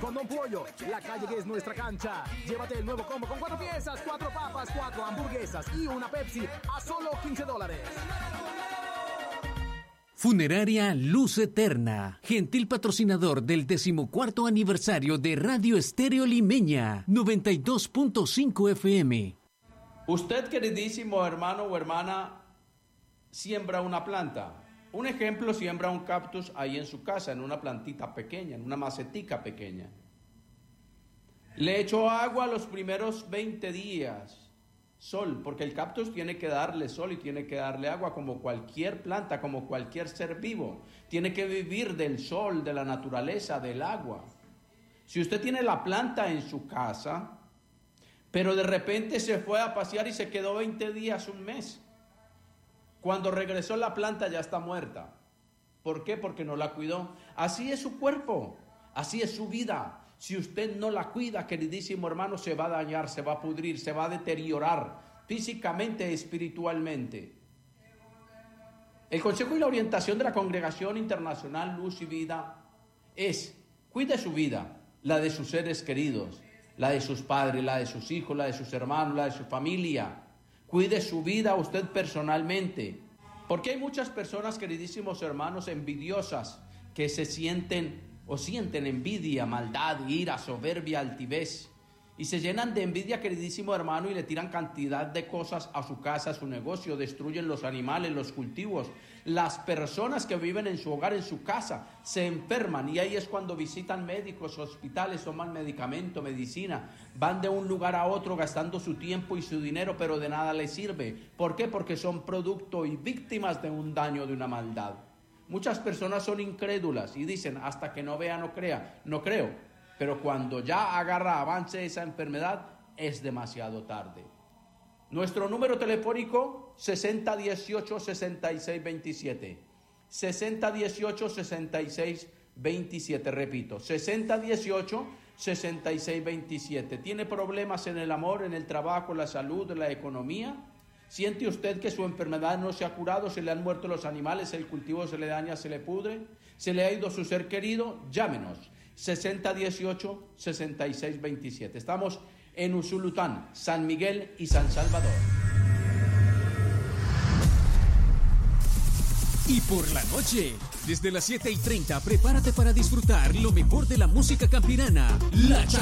Rondón Pollo, la calle que es nuestra cancha. Llévate el nuevo combo con 4 piezas, 4 papas, 4 hamburguesas y una Pepsi a solo $15. Funeraria Luz Eterna, gentil patrocinador del 14º aniversario de Radio Estéreo Limeña, 92.5 FM. Usted, queridísimo hermano o hermana, siembra una planta. Un ejemplo, siembra un cactus ahí en su casa, en una plantita pequeña, en una macetica pequeña. Le echó agua los primeros 20 días. Sol, porque el cactus tiene que darle sol y tiene que darle agua como cualquier planta, como cualquier ser vivo. Tiene que vivir del sol, de la naturaleza, del agua. Si usted tiene la planta en su casa, pero de repente se fue a pasear y se quedó 20 días, un mes. Cuando regresó la planta ya está muerta. ¿Por qué? Porque no la cuidó. Así es su cuerpo, así es su vida. Si usted no la cuida, queridísimo hermano, se va a dañar, se va a pudrir, se va a deteriorar físicamente, espiritualmente. El consejo y la orientación de la Congregación Internacional Luz y Vida es: cuide su vida, la de sus seres queridos, la de sus padres, la de sus hijos, la de sus hermanos, la de su familia. Cuide su vida usted personalmente. Porque hay muchas personas, queridísimos hermanos, envidiosas, que se sienten envidia, maldad, ira, soberbia, altivez, y se llenan de envidia, queridísimo hermano, y le tiran cantidad de cosas a su casa, a su negocio, destruyen los animales, los cultivos. Las personas que viven en su hogar, en su casa, se enferman, y ahí es cuando visitan médicos, hospitales, toman medicamento, medicina, van de un lugar a otro gastando su tiempo y su dinero, pero de nada les sirve. ¿Por qué? Porque son producto y víctimas de un daño, de una maldad. Muchas personas son incrédulas y dicen: hasta que no vea, no crea. No creo, pero cuando ya agarra avance esa enfermedad, es demasiado tarde. Nuestro número telefónico, 6018-6627. 6018-6627, repito, 6018-6627. ¿Tiene problemas en el amor, en el trabajo, la salud, la economía? ¿Siente usted que su enfermedad no se ha curado? ¿Se le han muerto los animales? ¿El cultivo se le daña, se le pudre? ¿Se le ha ido su ser querido? Llámenos. 6018-6627. Estamos en Usulután, San Miguel y San Salvador. Y por la noche, desde las 7:30, prepárate para disfrutar lo mejor de la música campirana. La